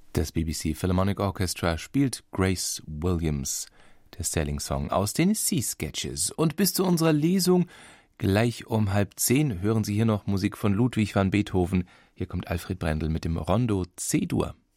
Das BBC Philharmonic Orchestra spielt Grace Williams, der Sailing Song aus den Sea Sketches. Und bis zu unserer Lesung gleich um 9:30 hören Sie hier noch Musik von Ludwig van Beethoven. Hier kommt Alfred Brendel mit dem Rondo C-Dur.